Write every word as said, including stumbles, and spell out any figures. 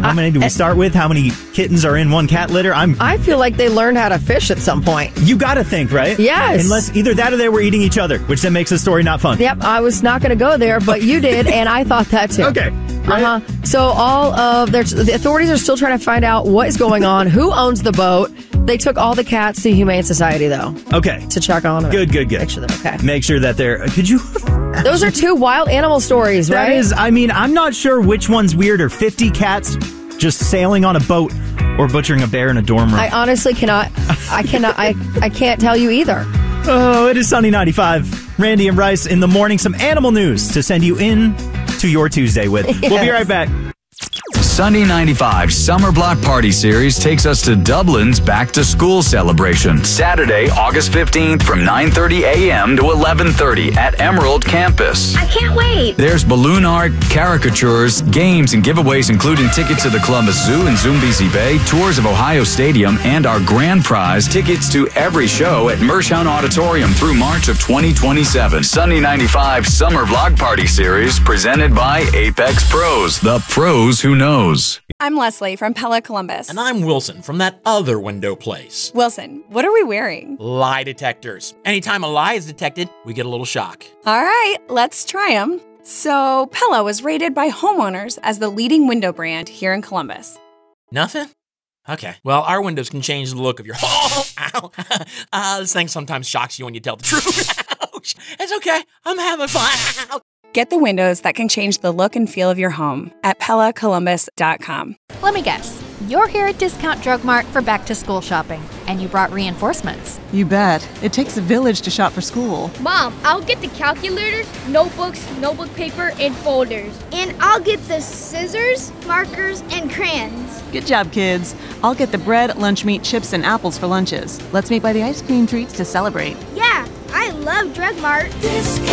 How many do we start with? How many kittens are in one cat litter? I'm. I feel like they learned how to fish at some point. You got to think, right? Yes. Unless either that or they were eating each other, which then makes the story not fun. Yep, I was not going to go there, but you did, and I thought that too. Okay. Right. Uh-huh. So all of their the authorities are still trying to find out what is going on, who owns the boat. They took all the cats to Humane Society, though. Okay. To check on them. Good, good, good. Make sure they're okay. Make sure that they're... Could you... Those are two wild animal stories, right? That is, I mean, I'm not sure which one's weirder. fifty cats just sailing on a boat or butchering a bear in a dorm room. I honestly cannot... I cannot... I, I can't tell you either. Oh, it is Sunny ninety-five. Randy and Bryce in the morning. Some animal news to send you in to your Tuesday with. Yes. We'll be right back. Sunny ninety-five Summer Block Party Series takes us to Dublin's Back to School celebration. Saturday, August fifteenth from nine thirty a.m. to eleven thirty at Emerald Campus. I can't wait. There's balloon art, caricatures, games, and giveaways including tickets to the Columbus Zoo and Zoombezi Bay, tours of Ohio Stadium, and our grand prize, tickets to every show at Mershon Auditorium through March of twenty twenty-seven. Sunny ninety-five Summer Vlog Party Series presented by Apex Pros, the pros who knows. I'm Leslie from Pella Columbus. And I'm Wilson from that other window place. Wilson, what are we wearing? Lie detectors. Anytime a lie is detected, we get a little shock. All right, let's try them. So, Pella was rated by homeowners as the leading window brand here in Columbus. Nothing? Okay. Well, our windows can change the look of your home. Ow. Uh, this thing sometimes shocks you when you tell the truth. Ouch. It's okay. I'm having fun. Get the windows that can change the look and feel of your home at Pella Columbus dot com. Let me guess. You're here at Discount Drug Mart for back-to-school shopping, and you brought reinforcements. You bet. It takes a village to shop for school. Mom, I'll get the calculators, notebooks, notebook paper, and folders. And I'll get the scissors, markers, and crayons. Good job, kids. I'll get the bread, lunch meat, chips, and apples for lunches. Let's meet by the ice cream treats to celebrate. Yeah, I love Drug Mart. Discount.